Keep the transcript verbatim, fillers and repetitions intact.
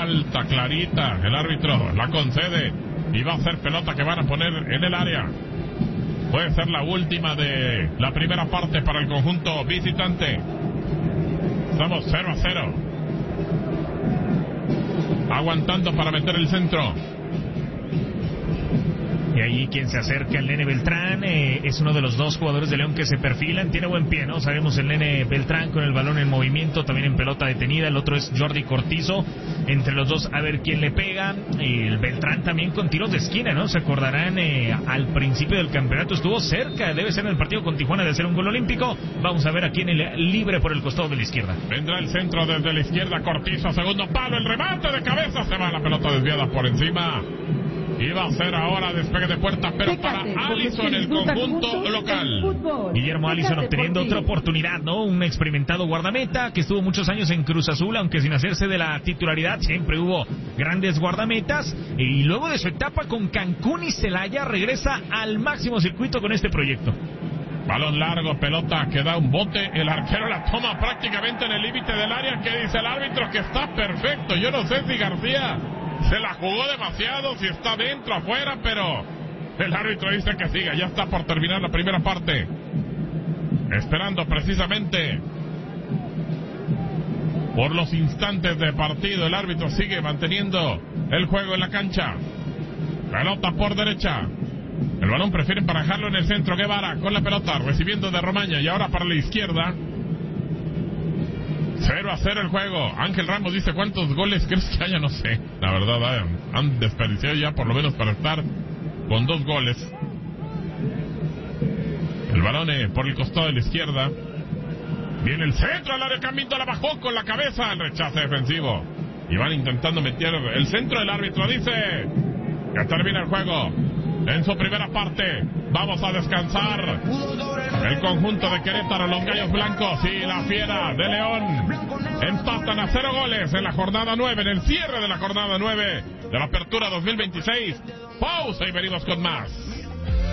Falta clarita. El árbitro la concede. Y va a ser pelota que van a poner en el área. Puede ser la última de la primera parte para el conjunto visitante. Estamos cero a cero. Aguantando para meter el centro. Y ahí quien se acerca, el Nene Beltrán, eh, es uno de los dos jugadores de León que se perfilan. Tiene buen pie, ¿no? Sabemos el Nene Beltrán con el balón en movimiento, también en pelota detenida. El otro es Jordi Cortizo. Entre los dos, a ver quién le pega. Y el Beltrán también con tiros de esquina, ¿no? Se acordarán, eh, al principio del campeonato estuvo cerca, debe ser en el partido con Tijuana, de hacer un gol olímpico. Vamos a ver a quién el libre por el costado de la izquierda. Vendrá el centro desde la izquierda, Cortizo, segundo palo, el remate de cabeza. Se va la pelota desviada por encima. Iba a ser ahora despegue de puerta, pero para Allison, el conjunto local. Guillermo Allison obteniendo otra oportunidad, ¿no? Un experimentado guardameta que estuvo muchos años en Cruz Azul, aunque sin hacerse de la titularidad, siempre hubo grandes guardametas. Y luego de su etapa con Cancún y Celaya, regresa al máximo circuito con este proyecto. Balón largo, pelota que da un bote, el arquero la toma prácticamente en el límite del área. Que dice el árbitro que está perfecto. Yo no sé si García se la jugó demasiado, si está dentro, afuera, pero el árbitro dice que siga. Ya está por terminar la primera parte. Esperando precisamente por los instantes de partido. El árbitro sigue manteniendo el juego en la cancha. Pelota por derecha. El balón prefiere emparejarlo en el centro. Guevara con la pelota, recibiendo de Romaña. Y ahora para la izquierda. cero a cero el juego. Ángel Ramos dice: ¿cuántos goles crees que haya? No sé. La verdad, han, han desperdiciado ya por lo menos para estar con dos goles. El balón eh, por el costado de la izquierda. Viene el centro al área. Camito la bajó con la cabeza. El rechace defensivo. Y van intentando meter el centro. El árbitro dice que termina el juego en su primera parte. Vamos a descansar. El conjunto de Querétaro, los Gallos Blancos y la Fiera de León empatan a cero goles en la jornada nueve, en el cierre de la jornada nueve de la Apertura dos mil veintiséis. Pausa y venimos con más.